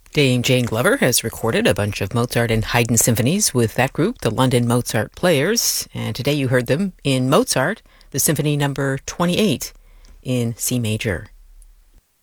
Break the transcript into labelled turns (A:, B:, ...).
A: Dame Jane Glover has recorded a bunch of Mozart and Haydn symphonies with that group, the London Mozart Players, and today you heard them in Mozart, the Symphony Number 28 in C major.